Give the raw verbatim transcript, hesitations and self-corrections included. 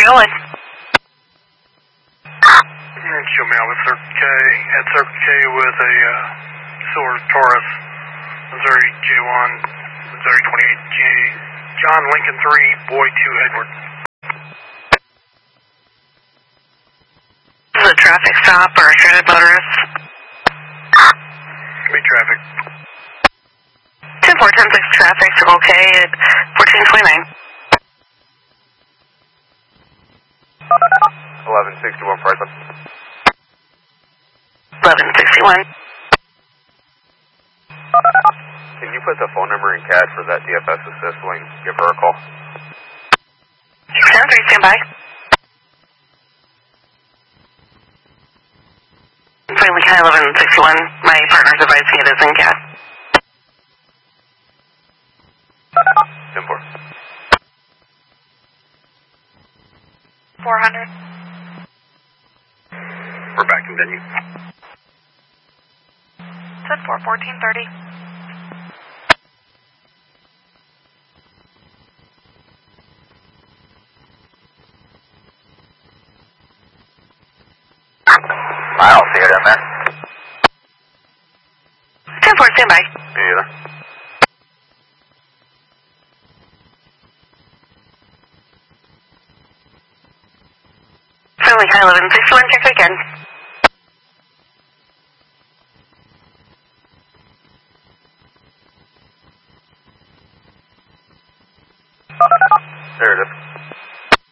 going? Show me out with Circle K. At Circle K with a uh, Soares Taurus, Missouri J one, Missouri twenty-eight G. John Lincoln three, Boy two Edward. This is a traffic stop or a stranded motorist? Give me traffic. ten four ten six traffic, Circle K at fourteen twenty-nine. eleven sixty-one Franklin. eleven sixty-one. Can you put the phone number in C A D for that D F S assist link? Give her a call. ten three, stand by. Finally, High eleven sixty-one. My partner's advising it is in C A D. ten four. four hundred. We're back in venue. ten four, fourteen thirty. I don't see it in there. ten four, stand by. Me either. Finally, High eleven sixty-one, check again.